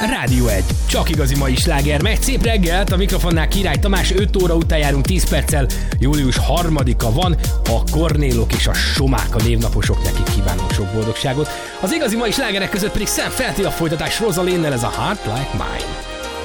Rádió 1. Csak igazi mai sláger. Megy szép reggelt, a mikrofonnál Király Tamás, 5 óra után járunk 10 perccel. Július 3-a van, a Kornélok és a Somák a névnaposok, nekik kívánunk sok boldogságot. Az igazi mai slágerek között pedig Sam Felty a folytatás Rosalinnnel, ez a Heart Like Mine.